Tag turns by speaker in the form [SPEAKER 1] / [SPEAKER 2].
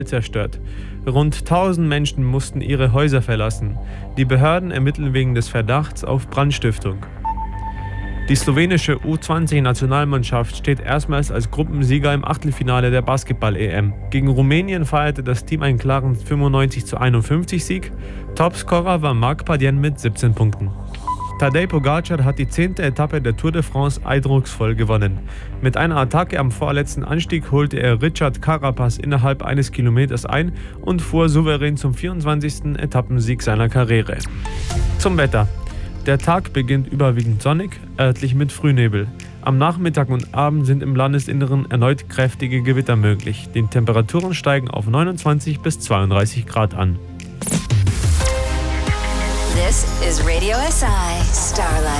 [SPEAKER 1] zerstört. Rund 1000 Menschen mussten ihre Häuser verlassen. Die Behörden ermitteln wegen des Verdachts auf Brandstiftung. Die slowenische U20-Nationalmannschaft steht erstmals als Gruppensieger im Achtelfinale der Basketball-EM. Gegen Rumänien feierte das Team einen klaren 95:51-Sieg. Topscorer war Marc Padien mit 17 Punkten. Tadej Pogacar hat die 10. Etappe der Tour de France eindrucksvoll gewonnen. Mit einer Attacke am vorletzten Anstieg holte er Richard Carapaz innerhalb eines Kilometers ein und fuhr souverän zum 24. Etappensieg seiner Karriere. Zum Wetter. Der Tag beginnt überwiegend sonnig, örtlich mit Frühnebel. Am Nachmittag und Abend sind im Landesinneren erneut kräftige Gewitter möglich. Die Temperaturen steigen auf 29 bis 32 Grad an.
[SPEAKER 2] This is Radio SI Starlight.